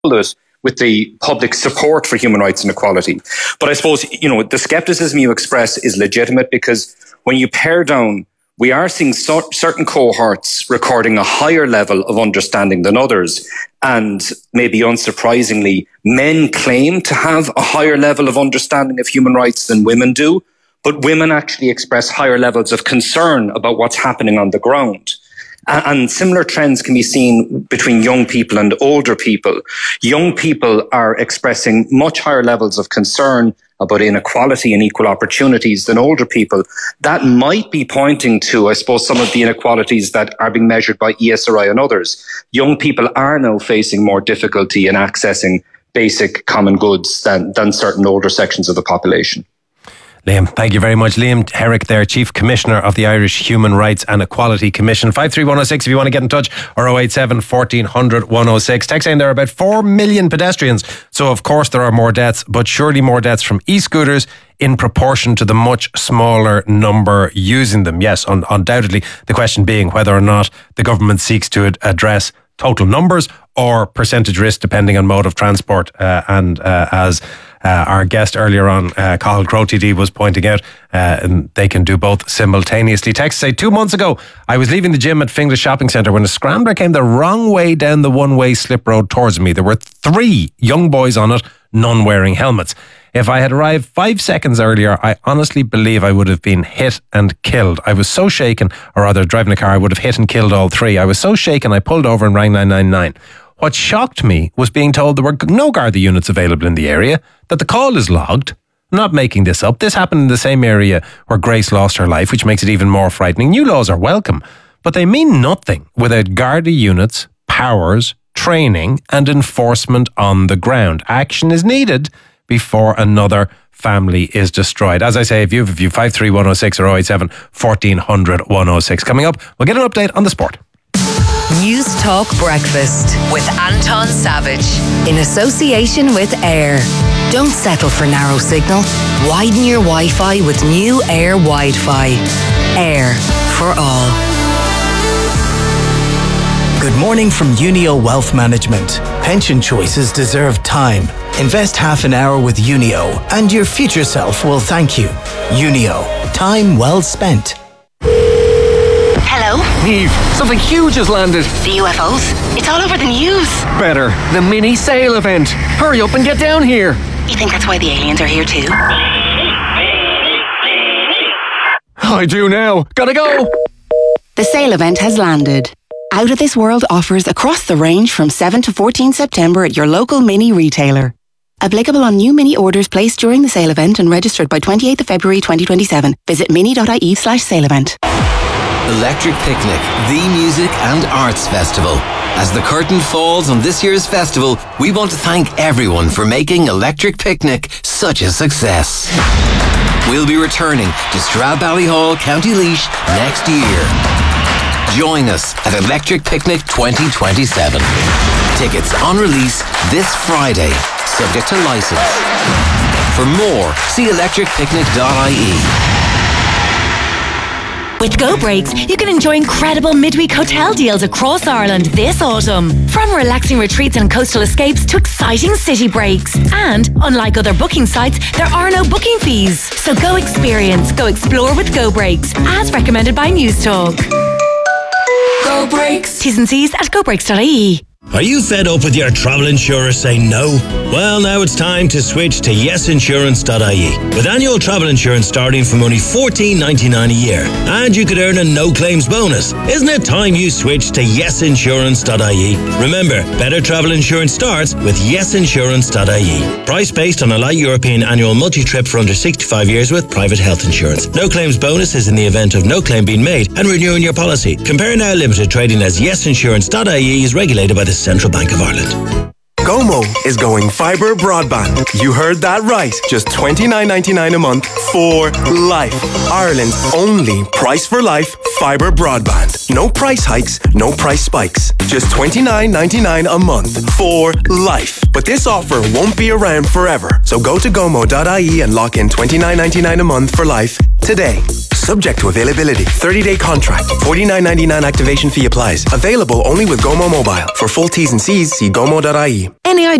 it with the public support for human rights and equality. But I suppose, the scepticism you express is legitimate, because when you pare down, we are seeing certain cohorts recording a higher level of understanding than others. And maybe unsurprisingly, men claim to have a higher level of understanding of human rights than women do. But women actually express higher levels of concern about what's happening on the ground. And similar trends can be seen between young people and older people. Young people are expressing much higher levels of concern about inequality and equal opportunities than older people. That might be pointing to, I suppose, some of the inequalities that are being measured by ESRI and others. Young people are now facing more difficulty in accessing basic common goods than certain older sections of the population. Liam, thank you very much. Liam Herrick there, Chief Commissioner of the Irish Human Rights and Equality Commission. 53106 if you want to get in touch, or 087 1400 106. Text saying there are about 4 million pedestrians, so of course there are more deaths, but surely more deaths from e-scooters in proportion to the much smaller number using them. Yes, undoubtedly. The question being whether or not the government seeks to address total numbers or percentage risk depending on mode of transport, and as our guest earlier on, Cathal Crowe TD, was pointing out, and they can do both simultaneously. Text say, 2 months ago, I was leaving the gym at Finglas Shopping Centre when a scrambler came the wrong way down the one-way slip road towards me. There were 3 young boys on it, none wearing helmets. If I had arrived 5 seconds earlier, I honestly believe I would have been hit and killed. I was so shaken, or rather driving a car, I would have hit and killed all 3. I was so shaken, I pulled over and rang 999. What shocked me was being told there were no Garda units available in the area, that the call is logged. I'm not making this up. This happened in the same area where Grace lost her life, which makes it even more frightening. New laws are welcome, but they mean nothing without Garda units, powers, training and enforcement on the ground. Action is needed before another family is destroyed. As I say, if you have a view, 53106 or 087 1400 106. Coming up, we'll get an update on the sport. News Talk Breakfast with Anton Savage in association with Air. Don't settle for narrow signal. Widen your Wi-Fi with new Air Wi-Fi. Air for all. Good morning from Unio Wealth Management. Pension choices deserve time. Invest half an hour with Unio and your future self will thank you. Unio. Time well spent. Hello? Niamh, something huge has landed. The UFOs? It's all over the news. Better, the mini sale event. Hurry up and get down here. You think that's why the aliens are here too? I do now. Gotta go. The sale event has landed. Out of This World offers across the range from 7 to 14 September at your local mini retailer. Applicable on new mini orders placed during the sale event and registered by 28th of February 2027. Visit mini.ie/sale event. Electric Picnic, the music and arts festival. As the curtain falls on this year's festival, we want to thank everyone for making Electric Picnic such a success. We'll be returning to Stradbally, County Laois next year. Join us at Electric Picnic 2027. Tickets on release this Friday, subject to licence. For more, see electricpicnic.ie. With Go Breaks, you can enjoy incredible midweek hotel deals across Ireland this autumn. From relaxing retreats and coastal escapes to exciting city breaks. And, unlike other booking sites, there are no booking fees. So go experience, go explore with Go Breaks, as recommended by News Talk. Go Breaks. T's and C's at gobreaks.ie. Are you fed up with your travel insurer saying no? Well, now it's time to switch to yesinsurance.ie. With annual travel insurance starting from only $14.99 a year. And you could earn a no-claims bonus. Isn't it time you switched to yesinsurance.ie? Remember, better travel insurance starts with yesinsurance.ie. Price based on a light European annual multi-trip for under 65 years with private health insurance. No-claims bonus is in the event of no claim being made and renewing your policy. Compare Now Limited trading as yesinsurance.ie is regulated by the Central Bank of Ireland. Gomo is going fibre broadband. You heard that right. Just $29.99 a month for life. Ireland's only price for life fibre broadband. No price hikes, no price spikes. Just $29.99 a month for life. But this offer won't be around forever. So go to gomo.ie and lock in $29.99 a month for life today. Subject to availability. 30-day contract. $49.99 activation fee applies. Available only with Gomo Mobile. For full T's and C's, see gomo.ie. Any